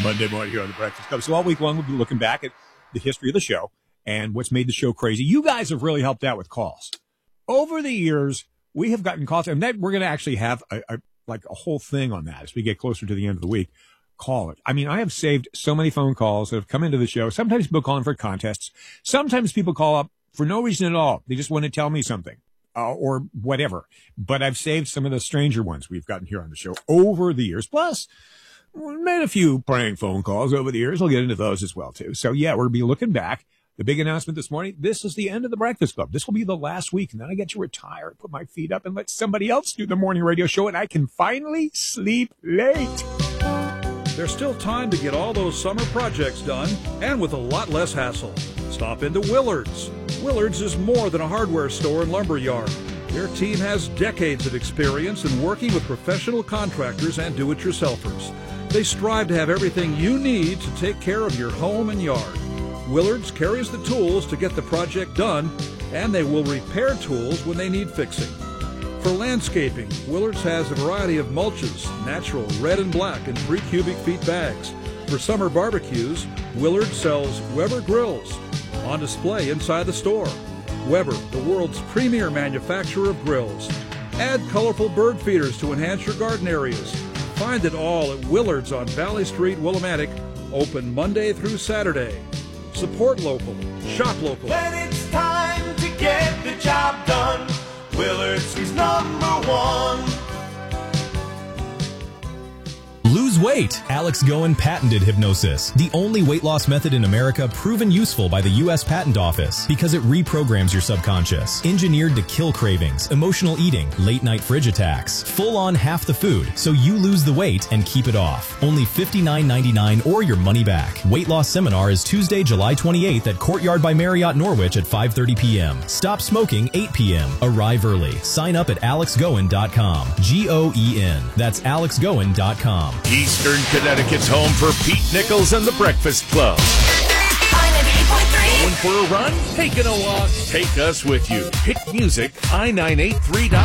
Monday morning here on the Breakfast Club. So all week long, we'll be looking back at the history of the show and what's made the show crazy. You guys have really helped out with calls. Over the years, we have gotten calls, and we're going to actually have a whole thing on that as we get closer to the end of the week. Call it. I mean, I have saved so many phone calls that have come into the show. Sometimes people call in for contests. Sometimes people call up for no reason at all. They just want to tell me something. Or whatever. But I've saved some of the stranger ones we've gotten here on the show over the years. Plus, we made a few prank phone calls over the years. We'll get into those as well, too. So, yeah, we're going to be looking back. The big announcement this morning, this is the end of the Breakfast Club. This will be the last week, and then I get to retire, put my feet up, and let somebody else do the morning radio show, and I can finally sleep late. There's still time to get all those summer projects done, and with a lot less hassle. Stop into Willard's. Willard's is more than a hardware store and lumber yard. Their team has decades of experience in working with professional contractors and do-it-yourselfers. They strive to have everything you need to take care of your home and yard. Willard's carries the tools to get the project done, and they will repair tools when they need fixing. For landscaping, Willard's has a variety of mulches, natural, red and black, and 3 cubic feet bags. For summer barbecues, Willard sells Weber grills on display inside the store. Weber, the world's premier manufacturer of grills. Add colorful bird feeders to enhance your garden areas. Find it all at Willard's on Valley Street, Willimantic, open Monday through Saturday. Support local, shop local. When it's time to get the job done, Willard's is #1. Lose weight. Alex Goen patented hypnosis, the only weight loss method in America proven useful by the U.S. Patent Office because it reprograms your subconscious. Engineered to kill cravings, emotional eating, late-night fridge attacks, full-on half the food, so you lose the weight and keep it off. Only $59.99 or your money back. Weight loss seminar is Tuesday, July 28th at Courtyard by Marriott Norwich at 5:30 p.m. Stop smoking 8 p.m. Arrive early. Sign up at alexgoen.com. Goen. That's alexgoen.com. Eastern Connecticut's home for Pete Nichols and the Breakfast Club. Going for a run? Taking a walk? Take us with you. Hit music, I983.com.